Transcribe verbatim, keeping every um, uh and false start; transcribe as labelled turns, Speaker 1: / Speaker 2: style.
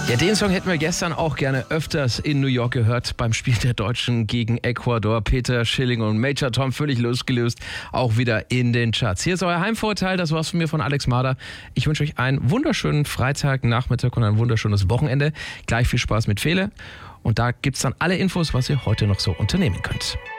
Speaker 1: Ja, den Song hätten wir gestern auch gerne öfters in New York gehört beim Spiel der Deutschen gegen Ecuador. Peter Schilling und Major Tom völlig losgelöst, auch wieder in den Charts. Hier ist euer Heimvorteil, das war's von mir, von Alex Mader. Ich wünsche euch einen wunderschönen Freitagnachmittag und ein wunderschönes Wochenende. Gleich viel Spaß mit Fele und da gibt's dann alle Infos, was ihr heute noch so unternehmen könnt.